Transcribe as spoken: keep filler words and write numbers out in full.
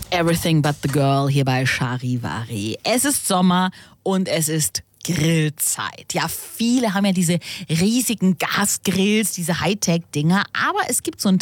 Everything but the girl hier bei Charivari. Es ist Sommer und es ist Grillzeit. Ja, viele haben ja diese riesigen Gasgrills, diese Hightech-Dinger, aber es gibt so einen